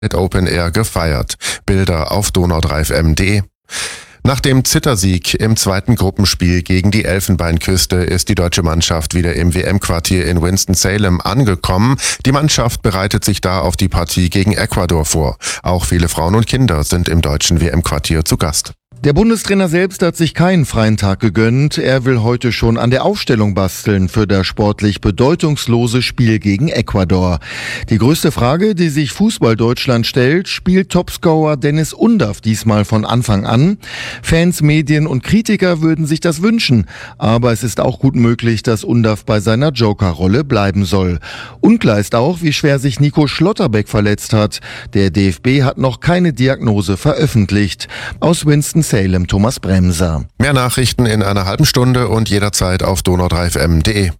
Open Air gefeiert. Bilder auf donau3fm.de. Nach dem Zittersieg im zweiten Gruppenspiel gegen die Elfenbeinküste ist die deutsche Mannschaft wieder im WM-Quartier in Winston-Salem angekommen. Die Mannschaft bereitet sich da auf die Partie gegen Ecuador vor. Auch viele Frauen und Kinder sind im deutschen WM-Quartier zu Gast. Der Bundestrainer selbst hat sich keinen freien Tag gegönnt. Er will heute schon an der Aufstellung basteln für das sportlich bedeutungslose Spiel gegen Ecuador. Die größte Frage, die sich Fußball Deutschland stellt, spielt Topscorer Dennis Undaff diesmal von Anfang an? Fans, Medien und Kritiker würden sich das wünschen. Aber es ist auch gut möglich, dass Undaff bei seiner Joker-Rolle bleiben soll. Unklar ist auch, wie schwer sich Nico Schlotterbeck verletzt hat. Der DFB hat noch keine Diagnose veröffentlicht. Aus Winston-Salem Thomas Bremser. Mehr Nachrichten in einer halben Stunde und jederzeit auf donau3fm.de.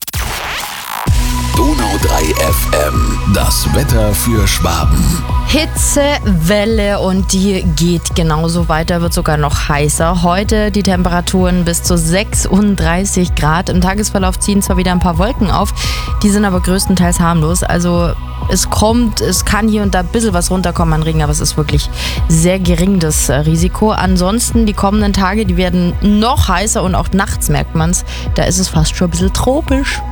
Donau 3 FM, das Wetter für Schwaben. Hitzewelle und die geht genauso weiter, wird sogar noch heißer. Heute die Temperaturen bis zu 36 Grad. Im Tagesverlauf ziehen zwar wieder ein paar Wolken auf, die sind aber größtenteils harmlos. Also es kann hier und da ein bisschen was runterkommen an Regen, aber es ist wirklich sehr gering, das Risiko. Ansonsten die kommenden Tage, die werden noch heißer und auch nachts merkt man es. Da ist es fast schon ein bisschen tropisch.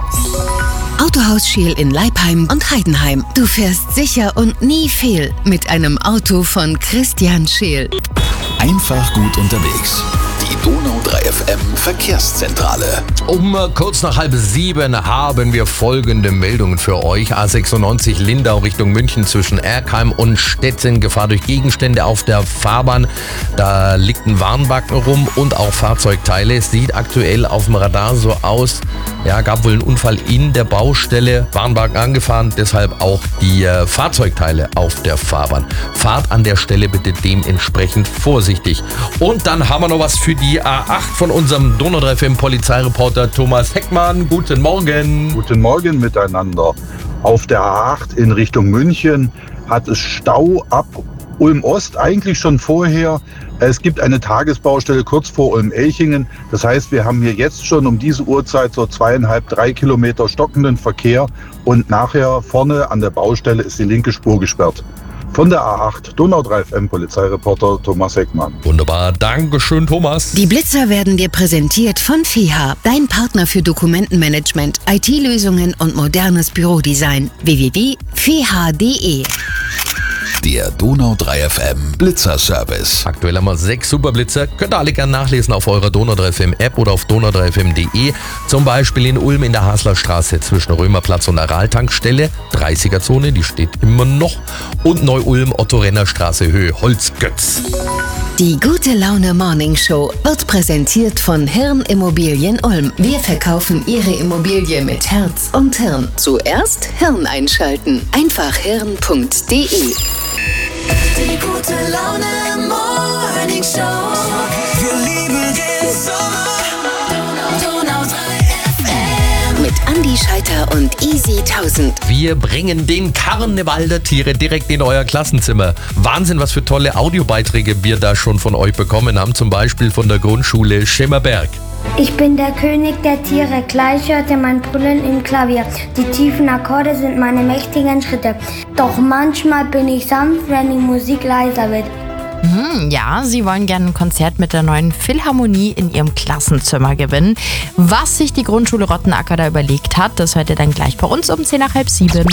Autohaus Scheel in Leipheim und Heidenheim. Du fährst sicher und nie fehl mit einem Auto von Christian Scheel. Einfach gut unterwegs. Die Donau 3 FM Verkehrszentrale. Um kurz nach 6:30 haben wir folgende Meldungen für euch. A96 Lindau Richtung München zwischen Erkheim und Stettin. Gefahr durch Gegenstände auf der Fahrbahn. Da liegt ein Warnwagen rum und auch Fahrzeugteile. Es sieht aktuell auf dem Radar so aus, gab wohl einen Unfall in der Baustelle. Warnwagen angefahren, deshalb auch die Fahrzeugteile auf der Fahrbahn. Fahrt an der Stelle bitte dementsprechend vorsichtig. Und dann haben wir noch was für die A8 von unserem Donau 3 FM Polizeireporter Thomas Heckmann. Guten Morgen. Guten Morgen miteinander. Auf der A8 in Richtung München hat es Stau ab Ulm-Ost, eigentlich schon vorher. Es gibt eine Tagesbaustelle kurz vor Ulm-Elchingen. Das heißt, wir haben hier jetzt schon um diese Uhrzeit so 2,5-3 Kilometer stockenden Verkehr. Und nachher vorne an der Baustelle ist die linke Spur gesperrt. Von der A8, Donau 3 FM Polizeireporter Thomas Heckmann. Wunderbar, Dankeschön Thomas. Die Blitzer werden dir präsentiert von FEHA, dein Partner für Dokumentenmanagement, IT-Lösungen und modernes Bürodesign. www.feha.de. Der Donau 3 FM Blitzer-Service. Aktuell haben wir 6 Superblitzer. Könnt ihr alle gerne nachlesen auf eurer Donau 3 FM App oder auf donau3fm.de. Zum Beispiel in Ulm in der Haslerstraße zwischen Römerplatz und Aral-Tankstelle. 30er-Zone, die steht immer noch. Und Neu-Ulm, Otto-Renner-Straße, Höhe Holzgötz. Die gute Laune Morning Show wird präsentiert von Hirn Immobilien Ulm. Wir verkaufen Ihre Immobilie mit Herz und Hirn. Zuerst Hirn einschalten. Einfach hirn.de. Die gute Laune Morning Show. Wir lieben den Sommer. Donau 3 FM. Mit Andi Scheiter und Easy 1000. Wir bringen den Karneval der Tiere direkt in euer Klassenzimmer. Wahnsinn, was für tolle Audiobeiträge wir da schon von euch bekommen haben. Zum Beispiel von der Grundschule Schimmerberg. Ich bin der König der Tiere, gleich hört ihr mein Brüllen im Klavier. Die tiefen Akkorde sind meine mächtigen Schritte. Doch manchmal bin ich sanft, wenn die Musik leiser wird. Ja, sie wollen gerne ein Konzert mit der neuen Philharmonie in ihrem Klassenzimmer gewinnen. Was sich die Grundschule Rottenacker da überlegt hat, das hört ihr dann gleich bei uns um 6:10.